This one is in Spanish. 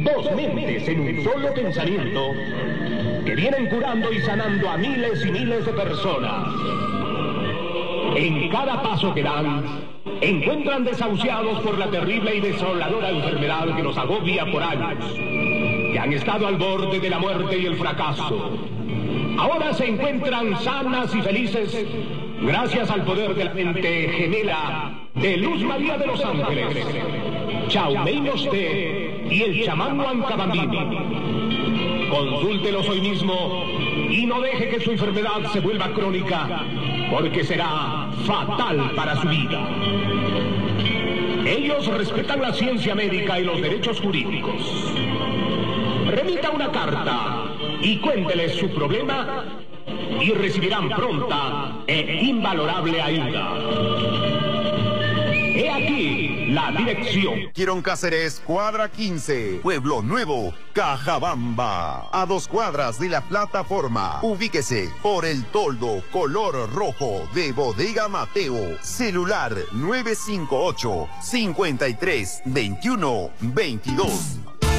Dos mentes en un solo pensamiento que vienen curando y sanando a miles y miles de personas. En cada paso que dan, encuentran desahuciados por la terrible y desoladora enfermedad que los agobia por años, que han estado al borde de la muerte y el fracaso. Ahora se encuentran sanas y felices gracias al poder de la mente gemela de Luz María de los Ángeles, Chaumein Oste y el chamán Huancabambini. Consúltelos hoy mismo y no deje que su enfermedad se vuelva crónica, porque será fatal para su vida. Ellos respetan la ciencia médica y los derechos jurídicos. Remita una carta y cuénteles su problema y recibirán pronta e invalorable ayuda. He aquí la dirección. Quirón Cáceres, cuadra 15, Pueblo Nuevo, Cajabamba. A 2 cuadras de la plataforma. Ubíquese por el toldo color rojo de Bodega Mateo. Celular 958-53-21-22.